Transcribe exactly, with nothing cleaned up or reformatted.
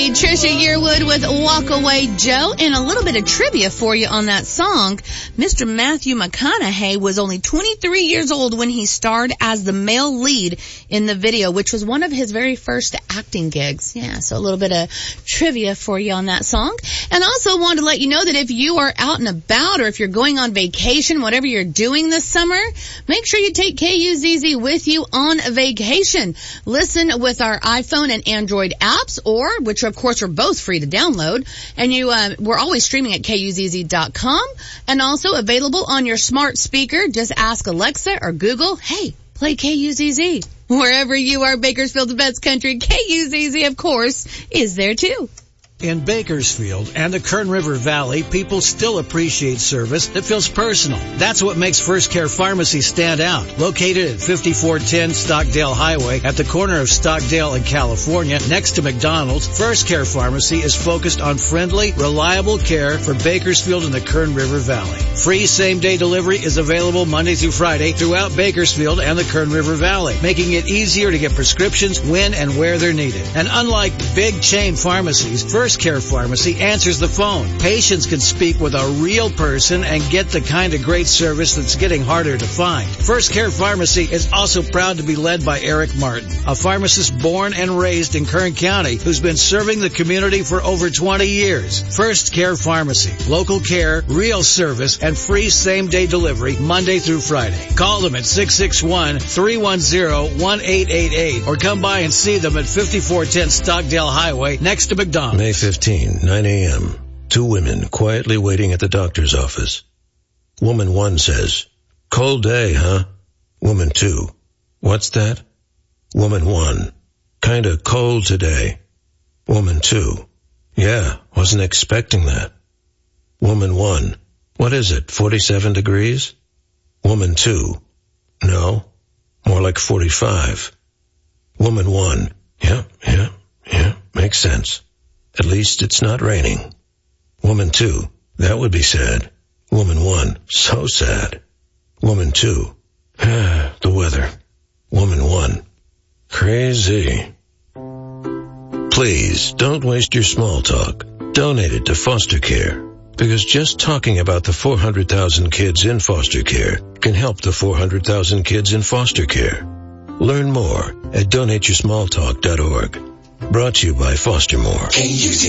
Trisha Yearwood with Walk Away Joe, and a little bit of trivia for you on that song. Mister Matthew McConaughey was only twenty-three years old when he starred as the male lead in the video, which was one of his very first acting gigs. Yeah, so a little bit of trivia for you on that song. And also wanted to let you know that if you are out and about, or if you're going on vacation, whatever you're doing this summer, make sure you take K U Z Z with you on vacation. Listen with our iPhone and Android apps, or which of course are both free to download, and you uh, we're always streaming at K U Z Z dot com, and also available on your smart speaker. Just ask Alexa or Google, hey, play K U Z Z. Wherever you are, Bakersfield's best country, K U Z Z, of course, is there too. In Bakersfield and the Kern River Valley, people still appreciate service that feels personal. That's what makes First Care Pharmacy stand out. Located at fifty-four ten Stockdale Highway at the corner of Stockdale and California, next to McDonald's, First Care Pharmacy is focused on friendly, reliable care for Bakersfield and the Kern River Valley. Free same-day delivery is available Monday through Friday throughout Bakersfield and the Kern River Valley, making it easier to get prescriptions when and where they're needed. And unlike big chain pharmacies, First Care Pharmacy answers the phone. Patients can speak with a real person and get the kind of great service that's getting harder to find. First Care Pharmacy is also proud to be led by Eric Martin, a pharmacist born and raised in Kern County who's been serving the community for over twenty years. First Care Pharmacy. Local care, real service, and free same-day delivery Monday through Friday. Call them at six six one, three one zero, one eight eight eight or come by and see them at fifty-four ten Stockdale Highway next to McDonald's. May fifteenth, nine a.m. Two women quietly waiting at the doctor's office. Woman one says, "Cold day, huh?" Woman two, "What's that?" Woman one, "Kinda cold today." Woman two, "Yeah, wasn't expecting that." Woman one, "What is it, forty-seven degrees?" Woman two, "No, more like forty-five." Woman one, "Yeah, yeah, yeah, makes sense. At least it's not raining." Woman two, "That would be sad." Woman one, "So sad." Woman two, "Ah, the weather." Woman one, "Crazy." Please don't waste your small talk. Donate it to foster care, because just talking about the four hundred thousand kids in foster care can help the four hundred thousand kids in foster care. Learn more at donate your small talk dot org. Brought to you by Foster More. K U Z